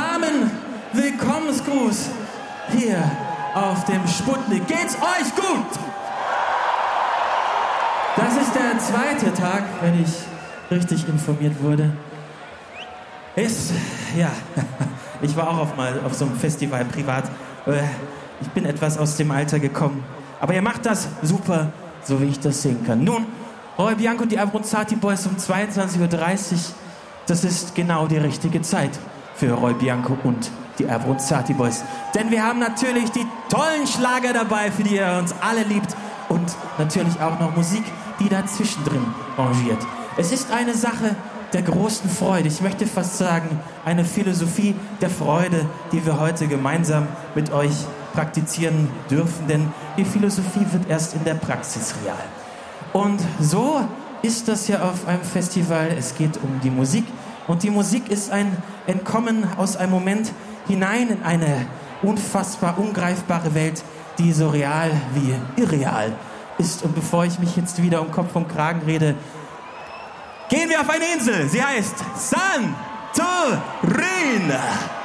warmen Willkommensgruß hier auf dem Sputnik. Geht's euch gut? Das ist der zweite Tag, wenn ich richtig informiert wurde. Ich war auch mal auf so einem Festival privat. Ich bin etwas aus dem Alter gekommen. Aber ihr macht das super, so wie ich das sehen kann. Nun, Roy Bianco und die Abruzzati Boys um 22:30 Uhr. Das ist genau die richtige Zeit für Roy Bianco und die Abruzzati Boys. Denn wir haben natürlich die tollen Schlager dabei, für die ihr uns alle liebt. Und natürlich auch noch Musik, die dazwischen drin rangiert. Es ist eine Sache der großen Freude. Ich möchte fast sagen, eine Philosophie der Freude, die wir heute gemeinsam mit euch praktizieren dürfen. Denn die Philosophie wird erst in der Praxis real. Und so ist das ja auf einem Festival. Es geht um die Musik. Und die Musik ist ein Entkommen aus einem Moment hinein in eine unfassbar ungreifbare Welt, die so real wie irreal ist. Und bevor ich mich jetzt wieder um Kopf und Kragen rede, gehen wir auf eine Insel. Sie heißt Santorin.